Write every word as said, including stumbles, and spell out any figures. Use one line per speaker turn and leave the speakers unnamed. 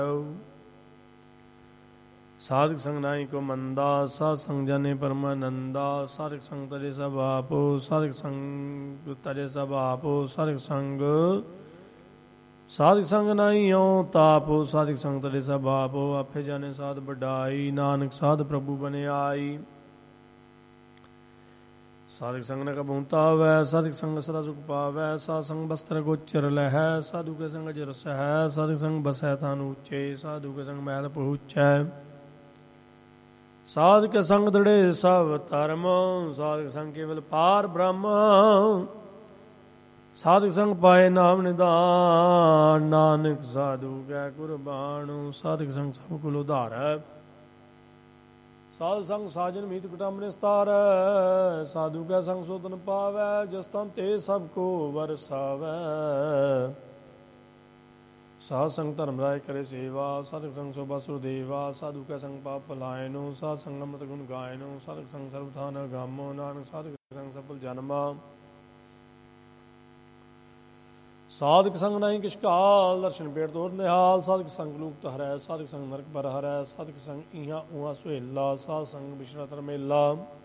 ਸਾਧਕ ਸੰਗ ਨਾਹੀ ਕੋ ਮੰਦਾ, ਸਾਧ ਸੰਗ ਜਾਨੇ ਪਰਮਾਨੰਦਾ। ਸਾਧਕ ਸੰਗ ਤਰੇ ਸਭ ਆਪੋ, ਸਾਧਕ ਸੰਗ ਤਰੇ ਸਭ ਆਪੋ। ਸਾਧਕ ਸੰਗ ਸਾਧਕ ਸੰਗ ਨਾਹੀ ਓ ਤਾਪੋ, ਸਾਧਕ ਸੰਗ ਤਰੇ ਸਭ ਆਪੋ। ਆਪੇ ਜਾਣੇ ਸਾਧ ਵਡਾਈ, ਨਾਨਕ ਸਾਧ ਪ੍ਰਭੂ ਬਨੇ ਆਈ। ਸਾਧਕ ਸੰਗ ਨ ਕਬਹੂ ਤਾਵੈ, ਸਾਧਕ ਸੰਗ ਸਦਾ ਸੁਖ ਪਾਵੈ। ਸਾਧ ਸੰਗ ਬਸਤਰ ਗੋਚਰ ਲਹੈ, ਸਾਧੂ ਕੇ ਸੰਗ ਅਜ ਰਸ ਹੈ। ਸਾਧਕ ਸੰਗ ਬਸੈ ਥਾਨ ਉੱਚੇ, ਸਾਧੂ ਕੇ ਸੰਗ ਮਹਿਲ ਪਹੁੰਚੈ। ਸਾਧ ਕੇ ਸੰਗ ਦੜੇ ਸਭ ਧਰਮ, ਸਾਧਕ ਸੰਗ ਕੇਵਲ ਪਾਰ ਬ੍ਰਹਮ। ਸਾਧਕ ਸੰਗ ਪਾਏ ਨਾਮ ਨਿਧਾਨ, ਨਾਨਕ ਸਾਧੂ ਕੈ ਕੁਰਬਾਨ। ਸਾਧਕ ਸੰਗ ਸਭ ਕੁਲ ਉਧਾਰੈ, ਸਾਧ ਸੰਗ ਸਾਜਨ ਮੀਤ ਕੁਟੰਬ ਨਿਸਤਾਰੈ। ਸਾਧੂ ਕੈ ਸੰਗ ਸੋ ਤਨ ਪਾਵੈ, ਜਸ ਤਨ ਤੇ ਸਭ ਕੋ ਵਰਸਾਵੈ। ਸਾਧ ਸੰਗ ਧਰਮ ਰਾਏ ਕਰੇ ਸੇਵਾ, ਸਾਧਕ ਸੰਗ ਸੋ ਬਸੁ ਦੇਵਾ। ਸਾਧੂ ਕੈ ਸੰਗ ਪਾਪ ਪਲਾਇਨੋ, ਸਾਧ ਸੰਗ ਅੰਮ੍ਰਿਤ ਗੁਣ ਗਾਇਨੋ। ਸਾਧਕ ਸੰਗ ਸਰਬ ਥਾਨ ਗਾਮੋ, ਨਾਨਕ ਸਾਧਕ ਸੰਗ ਸਫਲ ਜਨਮਾ। ਸਾਧਕ ਸੰਗ ਨਾਹੀ ਕਿਛ ਕਾਲ, ਦਰਸ਼ਨ ਪੇਟ ਤੋਰ ਨਿਹਾਲ। ਸਾਧਕ ਸੰਗ ਲੂਕਤ ਹਰੈ, ਸਾਧਕ ਸੰਗ ਨਰਕ ਪਰ ਹਰੈ। ਸਾਧਕ ਸੰਗ ਇਹਾਂ ਉਹਾਂ ਸੁਹੇਲਾ, ਸਾਧ ਸੰਗ ਬਿਸ਼ਰਾ ਧਰਮੇਲਾ।